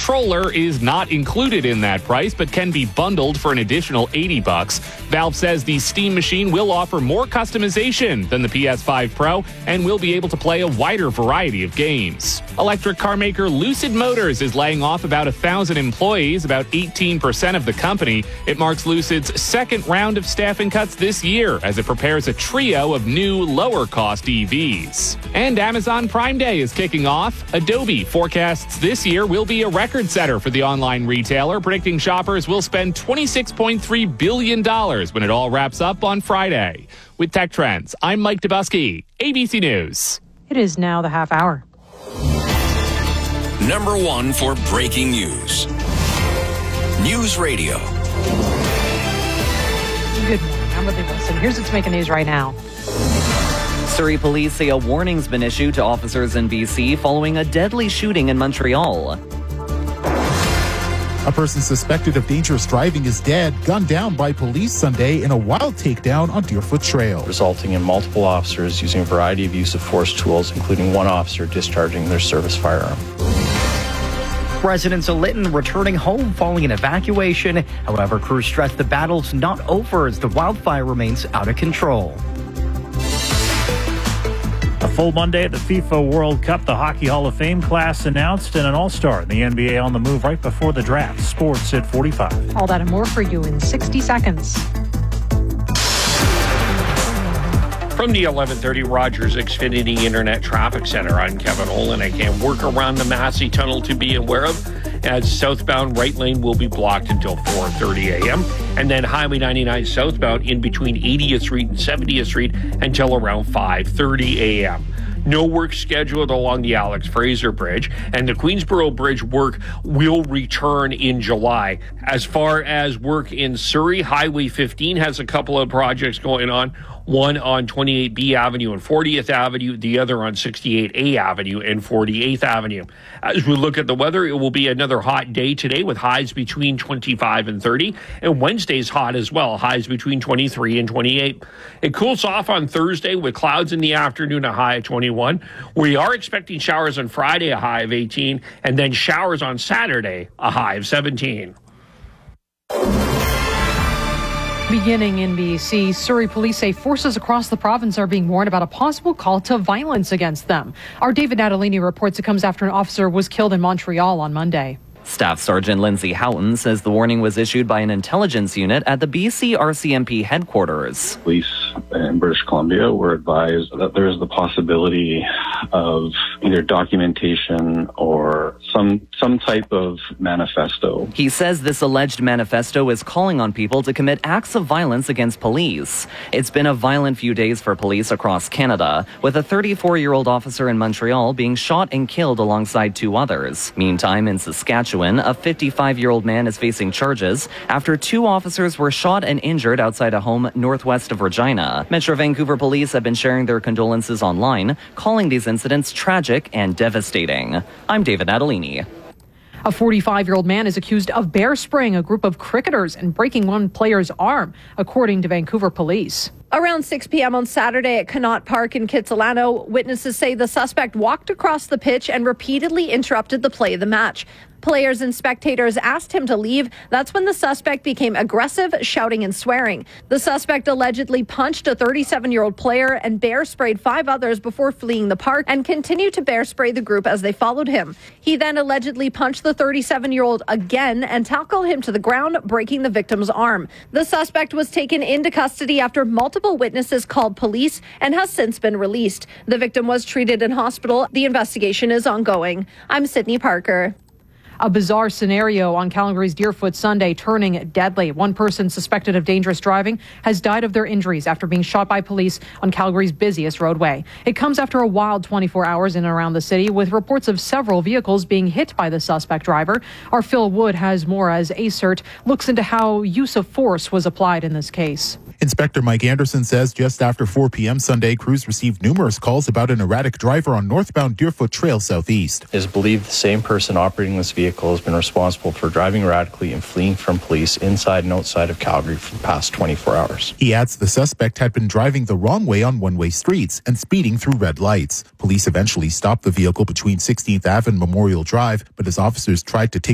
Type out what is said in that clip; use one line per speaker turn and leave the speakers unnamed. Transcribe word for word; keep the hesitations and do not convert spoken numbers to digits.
controller is not included in that price, but can be bundled for an additional eighty bucks. Valve says the Steam machine will offer more customization than the P S five Pro and will be able to play a wider variety of games. Electric car maker Lucid Motors is laying off about one thousand employees, about eighteen percent of the company. It marks Lucid's second round of staffing cuts this year as it prepares a trio of new, lower-cost E Vs. And Amazon Prime Day is kicking off. Adobe forecasts this year will be a record setter for the online retailer, predicting shoppers will spend twenty-six point three billion dollars when it all wraps up on Friday. With Tech Trends, I'm Mike Dubusky, A B C News.
It is now the half hour.
Number one for breaking news. News Radio.
Good morning. I'm Whitney Wilson. Here's what's making news right now.
Surrey police say a warning's been issued to officers in B C following a deadly shooting in Montreal.
A person suspected of dangerous driving is dead, gunned down by police Sunday in a wild takedown on Deerfoot Trail,
resulting in multiple officers using a variety of use of force tools, including one officer discharging their service firearm.
Residents of Lytton returning home following an evacuation. However, crews stress the battle's not over as the wildfire remains out of control.
A full Monday at the FIFA World Cup, the Hockey Hall of Fame class announced, and an all-star in the N B A on the move right before the draft. Sports at forty-five.
All that and more for you in sixty seconds.
From the eleven thirty Rogers Xfinity Internet Traffic Center, I'm Kevin Olenek. And work around the Massey Tunnel to be aware of, as southbound right lane will be blocked until four thirty a.m. And then Highway ninety-nine southbound in between eightieth Street and seventieth Street until around five thirty a.m. No work scheduled along the Alex Fraser Bridge, and the Queensboro Bridge work will return in July. As far as work in Surrey, Highway fifteen has a couple of projects going on. One on twenty-eight B Avenue and fortieth Avenue, the other on sixty-eight A Avenue and forty-eighth Avenue. As we look at the weather, it will be another hot day today with highs between twenty-five and thirty, and Wednesday's hot as well, highs between twenty-three and twenty-eight. It cools off on Thursday with clouds in the afternoon, a high of twenty-one. We are expecting showers on Friday, a high of eighteen, and then showers on Saturday, a high of seventeen.
Beginning in B C, Surrey police say forces across the province are being warned about a possible call to violence against them. Our David Natalini reports it comes after an officer was killed in Montreal on Monday.
Staff Sergeant Lindsay Houghton says the warning was issued by an intelligence unit at the B C R C M P headquarters.
Police in British Columbia were advised that there is the possibility of either documentation or some some type of manifesto.
He says this alleged manifesto is calling on people to commit acts of violence against police. It's been a violent few days for police across Canada, with a thirty-four-year-old officer in Montreal being shot and killed alongside two others. Meantime, in Saskatchewan, a fifty-five-year-old man is facing charges after two officers were shot and injured outside a home northwest of Regina. Metro Vancouver police have been sharing their condolences online, calling these incidents tragic and devastating. I'm David Natalini.
A forty-five-year-old man is accused of bear spraying a group of cricketers and breaking one player's arm, according to Vancouver police.
Around six p.m. on Saturday at Connaught Park in Kitsilano, witnesses say the suspect walked across the pitch and repeatedly interrupted the play of the match. Players and spectators asked him to leave. That's when the suspect became aggressive, shouting and swearing. The suspect allegedly punched a thirty-seven-year-old player and bear sprayed five others before fleeing the park and continued to bear spray the group as they followed him. He then allegedly punched the thirty-seven-year-old again and tackled him to the ground, breaking the victim's arm. The suspect was taken into custody after multiple witnesses called police and has since been released. The victim was treated in hospital. The investigation is ongoing. I'm Sydney Parker.
A bizarre scenario on Calgary's Deerfoot Sunday turning deadly. One person suspected of dangerous driving has died of their injuries after being shot by police on Calgary's busiest roadway. It comes after a wild twenty-four hours in and around the city, with reports of several vehicles being hit by the suspect driver. Our Phil Wood has more as A C E R T looks into how use of force was applied in this case.
Inspector Mike Anderson says just after four p.m. Sunday, crews received numerous calls about an erratic driver on northbound Deerfoot Trail southeast.
It is believed the same person operating this vehicle has been responsible for driving erratically and fleeing from police inside and outside of Calgary for the past twenty-four hours.
He adds the suspect had been driving the wrong way on one-way streets and speeding through red lights. Police eventually stopped the vehicle between sixteenth Avenue and Memorial Drive, but as officers tried to take